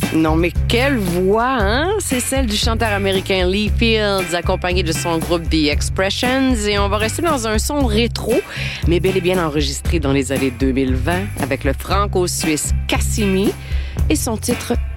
Non, mais quelle voix, hein? C'est celle du chanteur américain Lee Fields, accompagné de son groupe The Expressions. Et on va rester dans un son rétro, mais bel et bien enregistré dans les années 2020 avec le franco-suisse Cassimi et son titre « Cher ».